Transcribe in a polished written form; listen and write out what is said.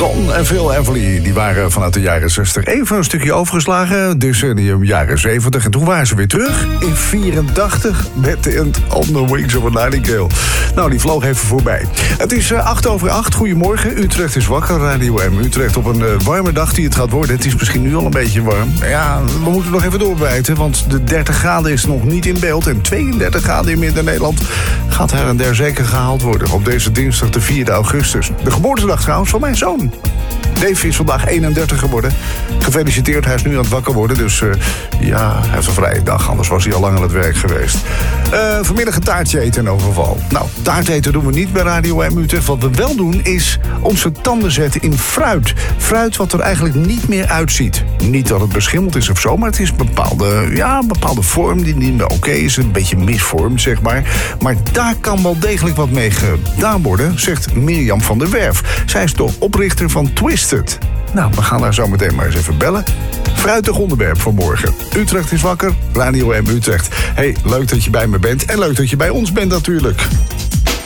Don en Phil Everly, die waren vanuit de jaren 60 even een stukje overgeslagen. Decennium jaren 70. En toen waren ze weer terug in 84 met The End on the Wings of a Nightingale. Nou, die vloog even voorbij. Het is 8:08. Goedemorgen. Utrecht is wakker. Radio M Utrecht op een warme dag die het gaat worden. Het is misschien nu al een beetje warm. Ja, we moeten nog even doorbijten, want de 30 graden is nog niet in beeld. En 32 graden in Midden-Nederland gaat her en der zeker gehaald worden. Op deze dinsdag de 4e augustus. De geboortedag trouwens van mijn zoon. Dave is vandaag 31 geworden. Gefeliciteerd, hij is nu aan het wakker worden. Dus ja, hij heeft een vrije dag. Anders was hij al lang aan het werk geweest. Vanmiddag een taartje eten in elk geval. Nou, taart eten doen we niet bij Radio M Utrecht. Wat we wel doen is onze tanden zetten in fruit. Fruit wat er eigenlijk niet meer uitziet. Niet dat het beschimmeld is of zo, maar het is een bepaalde vorm die niet meer oké is. Een beetje misvormd, zeg maar. Maar daar kan wel degelijk wat mee gedaan worden, zegt Mirjam van der Werf. Zij is de oprichter van Twisted. Nou, we gaan daar zo meteen maar eens even bellen. Fruitig onderwerp van morgen. Utrecht is wakker, Radio M Utrecht. Hey, leuk dat je bij me bent en leuk dat je bij ons bent natuurlijk.